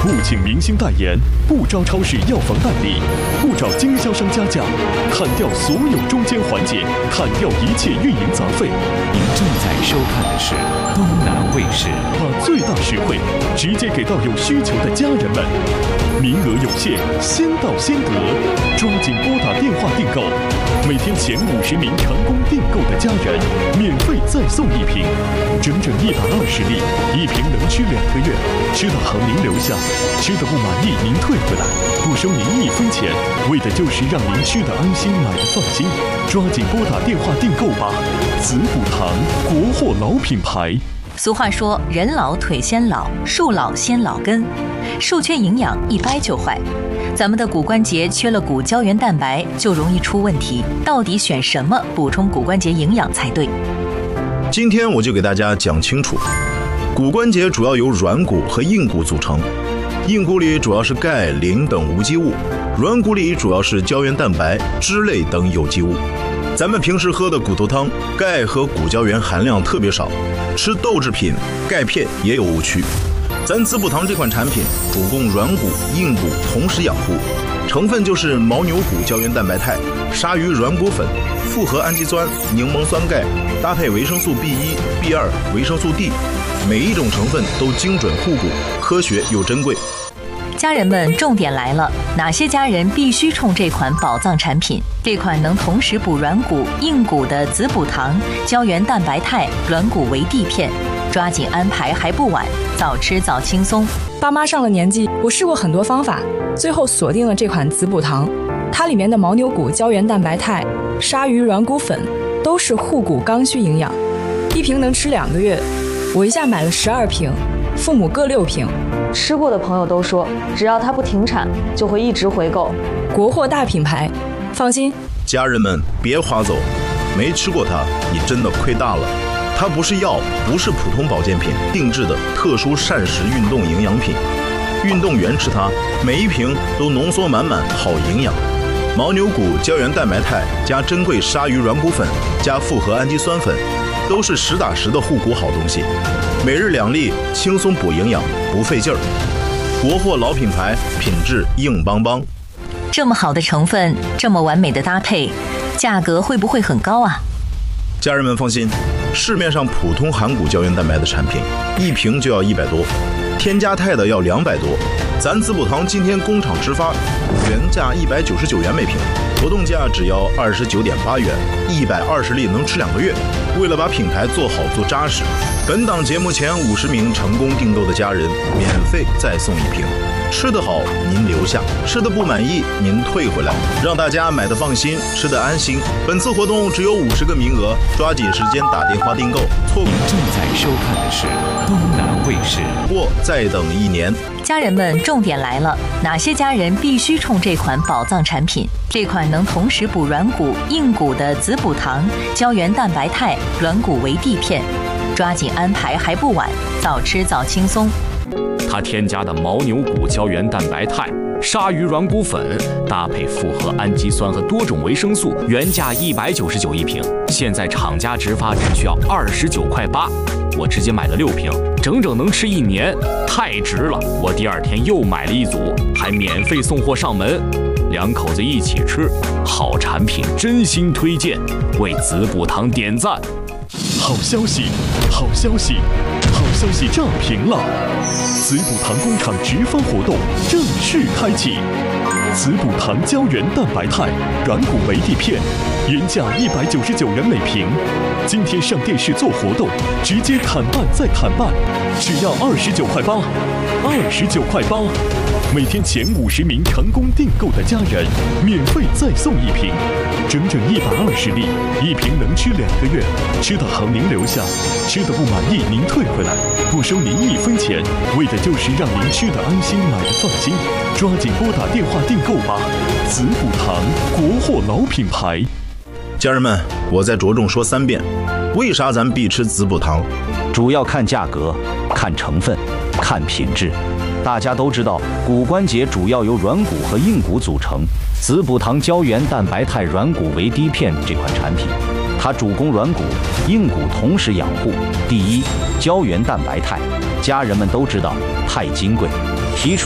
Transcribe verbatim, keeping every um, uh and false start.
不请明星代言，不招超市药房代理，不找经销商加价，砍掉所有中间环节，砍掉一切运营杂费。 您正在收看的是东南卫视， 把最大实惠直接给到有需求的家人们。名额有限，先到先得，抓紧拨打电话订购。每天前五十名成功订购的家人，免费再送一瓶，整整一百二十粒，一瓶能吃两个月。吃的好您留下，吃的不满意您退回来，不收您一分钱，为的就是让您吃的安心，买的放心。抓紧拨打电话订购吧！子补堂，国货老品牌。 俗话说，人老腿先老，树老先老根，树缺营养一掰就坏。咱们的骨关节缺了骨胶原蛋白，就容易出问题。到底选什么补充骨关节营养才对？ 今天我就给大家讲清楚。骨关节主要由软骨和硬骨组成，硬骨里主要是钙、磷等无机物，软骨里主要是胶原蛋白、脂类等有机物。咱们平时喝的骨头汤，钙和骨胶原含量特别少，吃豆制品、钙片也有误区。咱子补堂这款产品主攻软骨、硬骨同时养护，成分就是牦牛骨胶原蛋白肽、鲨鱼软骨粉、复合氨基酸、柠檬酸钙，搭配维生素 B 一、B 二、维生素 D， 每一种成分都精准护骨，科学又珍贵。 家人们，重点来了，哪些家人必须冲这款宝藏产品？这款能同时补软骨、硬骨的子补堂胶原蛋白肽软骨维 D 片，抓紧安排还不晚，早吃早轻松。 爸妈上了年纪，我试过很多方法，最后锁定了这款子补堂。它里面的牦牛骨胶原蛋白肽、鲨鱼软骨粉都是护骨刚需营养，一瓶能吃两个月。我一下买了十二瓶，父母各六瓶。 吃过的朋友都说，只要它不停产，就会一直回购。 国货大品牌，放心。 家人们别划走，没吃过它，你真的亏大了。它不是药，不是普通保健品，定制的特殊膳食运动营养品。运动员吃它，每一瓶都浓缩满满好营养。牦牛骨胶原蛋白肽加珍贵鲨鱼软骨粉加复合氨基酸粉，都是实打实的护骨好东西。每日两粒，轻松补营养，不费劲儿。国货老品牌，品质硬邦邦。 这么好的成分，这么完美的搭配，价格会不会很高啊？ 家人们放心，市面上普通含骨胶原蛋白的产品，一瓶就要一百多，添加肽的要两百多。咱子补堂今天工厂直发，原价一百九十九元每瓶，活动价只要二十九点八元，一百二十粒能吃两个月。为了把品牌做好做扎实，本档节目前五十名成功订购的家人，免费再送一瓶。吃得好您留下，吃得不满意您退回来，让大家买得放心，吃得安心。本次活动只有五十个名额，抓紧时间打电话订购。错过。 您正在收看的是东南卫视， 或再等一年。 家人们，重点来了，哪些家人必须冲这款宝藏产品？这款能同时补软骨、硬骨的子补堂胶原蛋白肽软骨维 D 片，抓紧安排还不晚，早吃早轻松。 它添加的牦牛骨胶原蛋白肽、鲨鱼软骨粉，搭配复合氨基酸和多种维生素，原价一百九十九一瓶，现在厂家直发只需要二十九块八，我直接买了六瓶，整整能吃一年，太值了！我第二天又买了一组，还免费送货上门，两口子一起吃，好产品真心推荐，为子补堂点赞。 好消息，好消息，好消息炸屏了！子补堂工厂直发活动正式开启。子补堂胶原蛋白肽软骨维 D 片，原价一百九十九元每瓶，今天上电视做活动，直接砍半再砍半，只要二十九块八，二十九块八。每天前五十名成功订购的家人，免费再送一瓶，整整一百二十粒，一瓶能吃两个月。吃得好您留下，吃得不满意您退回来，不收您一分钱，为的就是让您吃得安心，买得放心。抓紧拨打电话订购吧！子补堂，国货老品牌。 家人们，我再着重说三遍，为啥咱必吃子补堂？ 主要看价格，看成分，看品质。大家都知道，骨关节主要由软骨和硬骨组成。子补堂胶原蛋白肽软骨维 D 片这款产品，它主攻软骨、硬骨同时养护。第一，胶原蛋白肽，家人们都知道，太金贵，提纯。